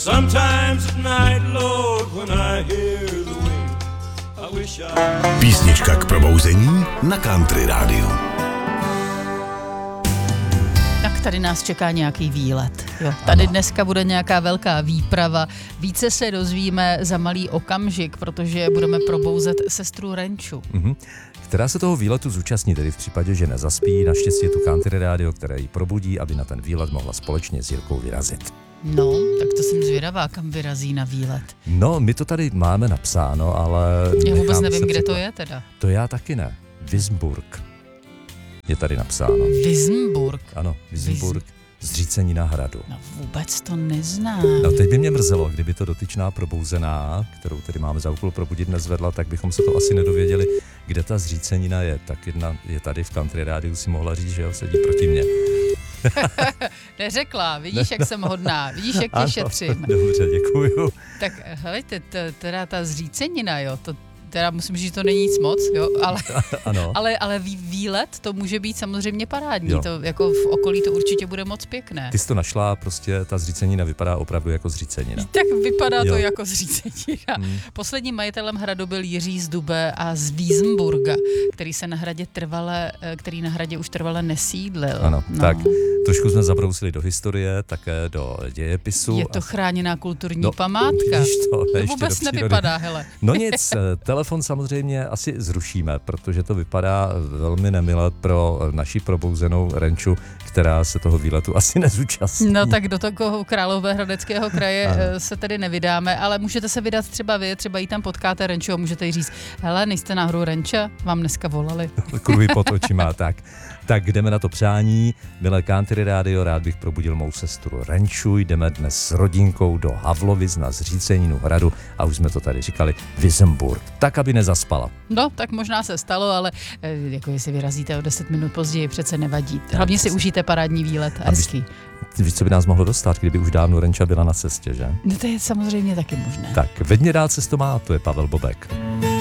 Sometimes at night, Lord, when I hear the wind, I wish I... Písnička k probouzení na Country Rádiu. Tak tady nás čeká nějaký výlet. Jo, tady dneska bude nějaká velká výprava. Více se dozvíme za malý okamžik, protože budeme probouzet sestru Renču. Která se toho výletu zúčastní, tedy v případě, že nezaspí. Naštěstí je tu Country Rádio, které ji probudí, aby na ten výlet mohla společně s Jirkou vyrazit. No, tak to jsem zvědavá, kam vyrazí na výlet. No, my to tady máme napsáno, ale... Já vůbec nevím, kde to je teda. To já taky ne. Wismburg je tady napsáno. Wismburg? Ano, Wismburg. Zřícenina hradu. No vůbec to neznám. No teď by mě mrzelo, kdyby to dotyčná probouzená, kterou tedy máme za úkol probudit, nezvedla, tak bychom se to asi nedověděli, kde ta zřícenina je. Tak jedna je tady v Country Rádiu, si mohla říct, že jo, sedí proti mně. Neřekla, vidíš, jak jsem hodná, vidíš, jak tě šetřím. Dobře, děkuju. Tak helejte, teda ta zřícenina, jo, to teda musím říct, že to není nic moc, jo, ale výlet to může být samozřejmě parádní, jo. To jako v okolí to určitě bude moc pěkné. Ty jsi to našla, prostě ta zřícenina vypadá opravdu jako zřícenina. Tak vypadá to jako zřícenina. Posledním majitelem hradu byl Jiří z Dube a z Wismburga, který na hradě už trvale nesídlil. Ano, tak trošku jsme zabrousili do historie, také do dějepisu. Je to chráněná kulturní památka. To vůbec nevypadá, hele. No nic, telefon samozřejmě asi zrušíme, protože to vypadá velmi nemile pro naši probouzenou Renču, která se toho výletu asi nezúčastní. No tak do toho Královéhradeckého kraje se tedy nevydáme, ale můžete se vydat třeba vy, třeba jí tam potkáte Renču a můžete jí říct, hele, nejste náhodou Renča? Vám dneska volali. Kruhy pod očima, tak. Tak jdeme na to přání. Milé Country Rádio, rád bych probudil mou sestru Renču. Jdeme dnes s rodinkou do Havlovic na zříceninu hradu a už jsme to tady říkali, Wismburg. Tak, aby nezaspala. No, tak možná se stalo, ale jako jestli vyrazíte o 10 minut později, přece nevadí. Hlavně si užijte parádní výlet a hezký. Víš, co by nás mohlo dostat, kdyby už dávno Renča byla na cestě, že? No to je samozřejmě taky možné. Tak, veď mě dál cesto má, to je Pavel Bobek.